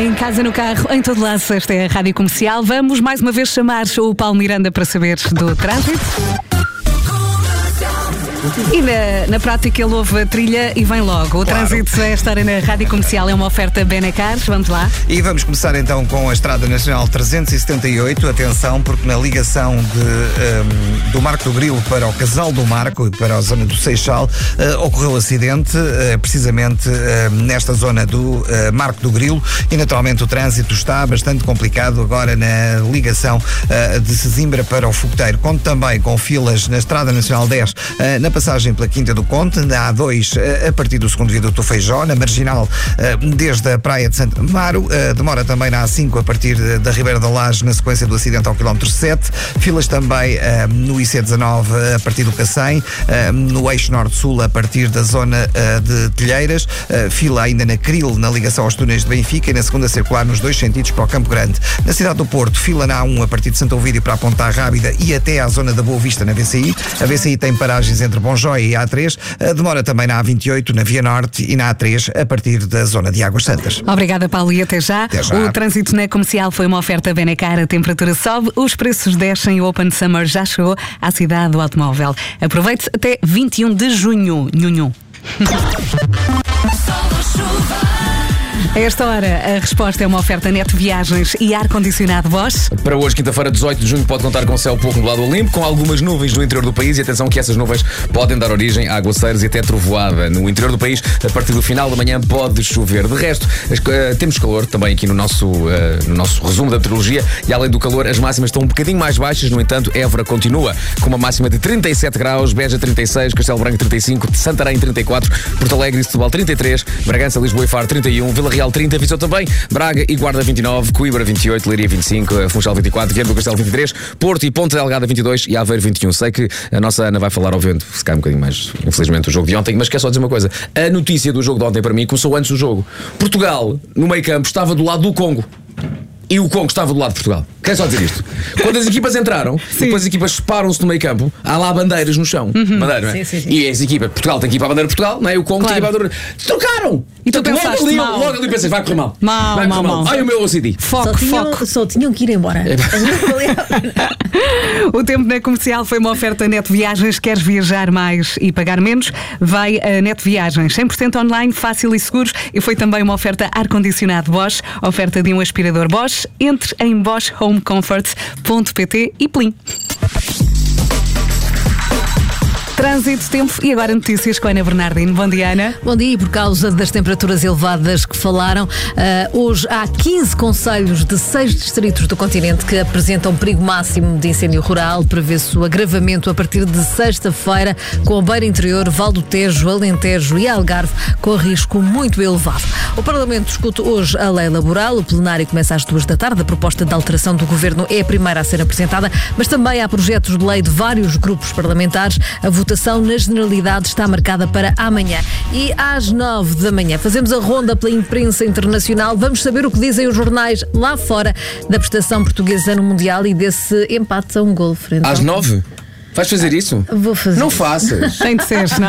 Em casa, no carro, em todo lado, esta é a Rádio Comercial. Vamos mais uma vez chamar o Paulo Miranda para saber do trânsito. E na prática ele ouve a trilha e vem logo. O trânsito a esta hora na Rádio Comercial é uma oferta Benacar. Vamos lá. E vamos começar então com a Estrada Nacional 378. Atenção, porque na ligação do Marco do Grilo para o Casal do Marco e para a zona do Seixal ocorreu acidente precisamente nesta zona do Marco do Grilo e naturalmente o trânsito está bastante complicado agora na ligação de Sesimbra para o Fogoteiro. Conto também com filas na Estrada Nacional 10 na passagem pela Quinta do Conde, na A2 a partir do segundo viaduto do Feijó, na Marginal desde a Praia de Santo Amaro, demora também na A5 a partir da Ribeira da Laje na sequência do acidente ao quilómetro 7, filas também no IC19 a partir do Cacém, no eixo norte-sul a partir da zona de Telheiras, fila ainda na Cril na ligação aos túneis de Benfica e na segunda circular nos dois sentidos para o Campo Grande. Na cidade do Porto, fila na A1 a partir de Santo Ovídio para a Ponta Rábida e até à zona da Boa Vista na VCI. A VCI tem paragens entre Bonjói e A3, demora também na A28, na Via Norte e na A3 a partir da zona de Águas Santas. Obrigada, Paulo, e até já. O trânsito na Comercial foi uma oferta Benacar, a temperatura sobe, os preços descem, o Open Summer já chegou à cidade do automóvel. Aproveite até 21 de junho. Nhunhum. A esta hora, a resposta é uma oferta Neto Viagens e ar-condicionado Bosch. Para hoje, quinta-feira, 18 de junho, pode contar com céu pouco nublado ou limpo, com algumas nuvens no interior do país e atenção que essas nuvens podem dar origem a aguaceiros e até trovoada. No interior do país, a partir do final da manhã, pode chover. De resto, temos calor também aqui no nosso resumo da meteorologia e além do calor, as máximas estão um bocadinho mais baixas, no entanto, Évora continua com uma máxima de 37 graus, Beja 36, Castelo Branco 35, Santarém 34, Porto Alegre e Setúbal 33, Bragança, Lisboa e Faro 31, Vila Real 30, Viseu também, Braga e Guarda 29, Coimbra 28, Leiria 25, Funchal 24, Viana do Castelo 23, Porto e Ponta Delgada 22 e Aveiro 21. Sei que a nossa Ana vai falar ao vento, se cai um bocadinho mais, infelizmente, o jogo de ontem, mas quero só dizer uma coisa. A notícia do jogo de ontem para mim começou antes do jogo. Portugal, no meio campo, estava do lado do Congo. E o Congo estava do lado de Portugal. Quero só dizer isto. Quando as equipas entraram, depois as equipas separam-se no meio campo, há lá bandeiras no chão. Bandeira, não é? Sim. E as equipas, Portugal tem que ir para a bandeira de Portugal, não é? O Congo tem que ir para a bandeira. Trocaram! E tu pensaste logo ali pensei, vai correr mal. Mal. Ai, o meu OCD. Foco. Só tinham que ir embora. O tempo na Comercial foi uma oferta Neto Viagens. Queres viajar mais e pagar menos? Vai a Neto Viagens. 100% online, fácil e seguros. E foi também uma oferta ar-condicionado Bosch. Oferta de um aspirador Bosch. Entre em boschhomecomfort.pt e plim. Trânsito, tempo e agora notícias com a Ana Bernardino. Bom dia, Ana. Bom dia, e por causa das temperaturas elevadas que falaram, hoje há 15 concelhos de 6 distritos do continente que apresentam perigo máximo de incêndio rural. Prevê-se o agravamento a partir de sexta-feira com a Beira Interior, Val do Tejo, Alentejo e Algarve com risco muito elevado. O Parlamento discute hoje a lei laboral. O plenário começa às 2 da tarde. A proposta de alteração do Governo é a primeira a ser apresentada, mas também há projetos de lei de vários grupos parlamentares. A votação na generalidade está marcada para amanhã. E às 9 da manhã fazemos a ronda pela imprensa internacional. Vamos saber o que dizem os jornais lá fora da prestação portuguesa no Mundial e desse empate a um golo frente. Às 9? Vais fazer isso? Vou fazer. Não faças. Tem de ser, não?